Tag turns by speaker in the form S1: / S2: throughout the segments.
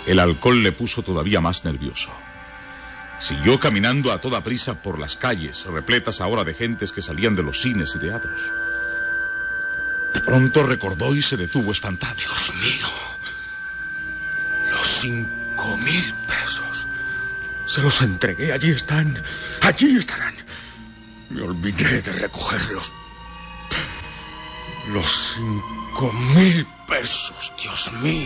S1: El alcohol le puso todavía más nervioso. Siguió caminando a toda prisa por las calles, repletas ahora de gentes que salían de los cines y teatros. De pronto recordó y se detuvo espantado.
S2: Dios mío, los 5.000 pesos. Se los entregué, allí están. Allí estarán. Me olvidé de recogerlos. Los 5.000 pesos, Dios mío.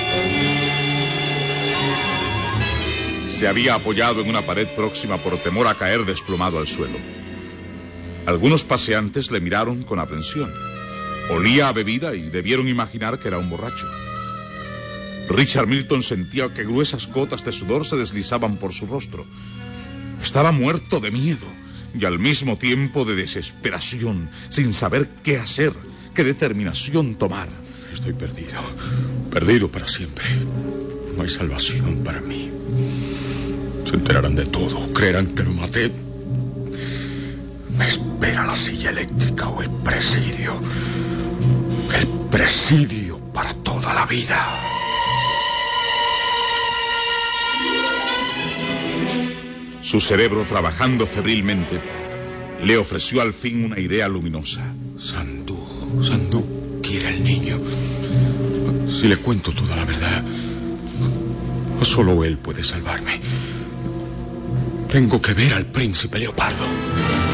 S1: Se había apoyado en una pared próxima por temor a caer desplomado al suelo. Algunos paseantes le miraron con aprensión. Olía a bebida y debieron imaginar que era un borracho. Richard Milton sentía que gruesas gotas de sudor se deslizaban por su rostro. Estaba muerto de miedo y al mismo tiempo de desesperación, sin saber qué hacer, qué determinación tomar.
S2: Estoy perdido, perdido para siempre. No hay salvación para mí. Se enterarán de todo, creerán que lo maté. Me espera la silla eléctrica o el presidio. El presidio para toda la vida.
S1: Su cerebro, trabajando febrilmente, le ofreció al fin una idea luminosa.
S2: Sandú quiere al niño. Si le cuento toda la verdad, solo él puede salvarme. Tengo que ver al príncipe Leopardo.